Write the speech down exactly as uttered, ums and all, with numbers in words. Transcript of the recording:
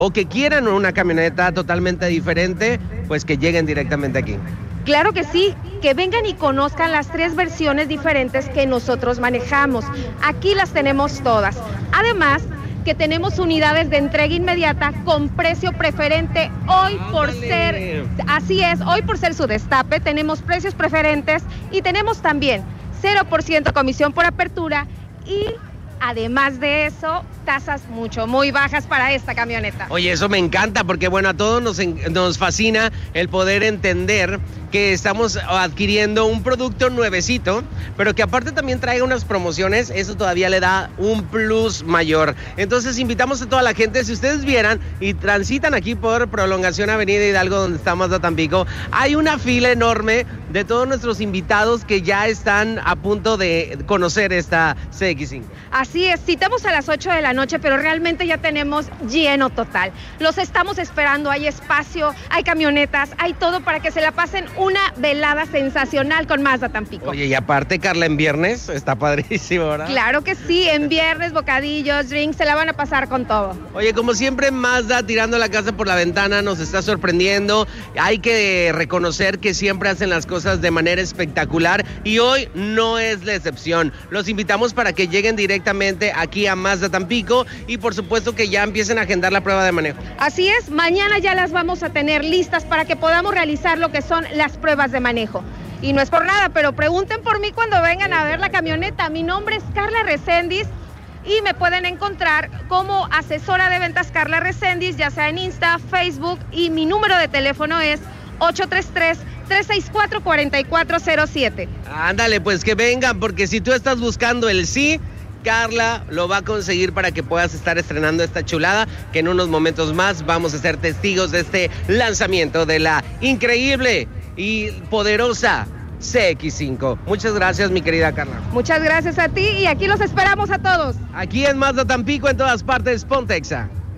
o que quieran una camioneta totalmente diferente, pues que lleguen directamente aquí. Claro que sí, que vengan y conozcan las tres versiones diferentes que nosotros manejamos. Aquí las tenemos todas. Además, que tenemos unidades de entrega inmediata con precio preferente hoy por ¡Ándale! ser, así es, hoy por ser su destape, tenemos precios preferentes y tenemos también cero por ciento comisión por apertura y además de eso, tasas mucho, muy bajas para esta camioneta. Oye, eso me encanta porque, bueno, a todos nos, nos fascina el poder entender que estamos adquiriendo un producto nuevecito, pero que aparte también trae unas promociones, eso todavía le da un plus mayor. Entonces invitamos a toda la gente, si ustedes vieran y transitan aquí por Prolongación Avenida Hidalgo, donde está Mazda Tampico, hay una fila enorme de todos nuestros invitados que ya están a punto de conocer esta C X cinco. Así es, citamos a las ocho de la noche, pero realmente ya tenemos lleno total. Los estamos esperando, hay espacio, hay camionetas, hay todo para que se la pasen una velada sensacional con Mazda Tampico. Oye, y aparte, Carla, en viernes está padrísimo, ¿verdad? Claro que sí, en viernes, bocadillos, drinks, se la van a pasar con todo. Oye, como siempre, Mazda tirando la casa por la ventana nos está sorprendiendo. Hay que reconocer que siempre hacen las cosas de manera espectacular y hoy no es la excepción. Los invitamos para que lleguen directamente aquí a Mazda Tampico y por supuesto que ya empiecen a agendar la prueba de manejo. Así es, mañana ya las vamos a tener listas para que podamos realizar lo que son las pruebas de manejo. Y no es por nada, pero pregunten por mí cuando vengan a ver la camioneta. Mi nombre es Carla Reséndiz y me pueden encontrar como asesora de ventas Carla Reséndiz, ya sea en Insta, Facebook, y mi número de teléfono es ocho tres tres, tres seis cuatro, cuatro cuatro cero siete. Ándale, pues que vengan, porque si tú estás buscando el sí, Carla lo va a conseguir para que puedas estar estrenando esta chulada, que en unos momentos más vamos a ser testigos de este lanzamiento de la increíble y poderosa C X cinco. Muchas gracias, mi querida Carla. Muchas gracias a ti y aquí los esperamos a todos. Aquí en Mazda Tampico, en todas partes, Pontexa.